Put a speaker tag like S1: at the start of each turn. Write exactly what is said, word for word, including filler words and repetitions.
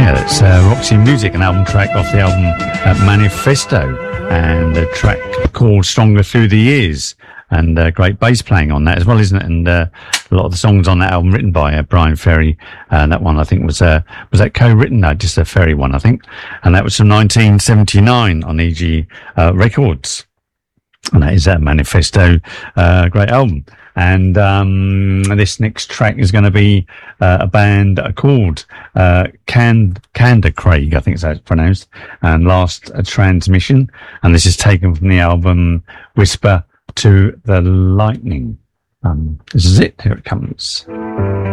S1: Yeah, that's uh, Roxy Music, an album track off the album uh, Manifesto, and a track called Stronger Through the Years, and uh, great bass playing on that as well, isn't it? And uh, a lot of the songs on that album written by uh, Brian Ferry, and uh, that one I think was uh, was that co-written? No, just a Ferry one, I think, and that was from nineteen seventy-nine on E G uh, Records, and that is that Manifesto, uh, great album. And um, this next track is going to be uh, a band called uh, Cand- Canda Craig, I think it's how it's pronounced, and Last uh, Transmission. And this is taken from the album Whisper to the Lightning. Um, this is it. Here it comes.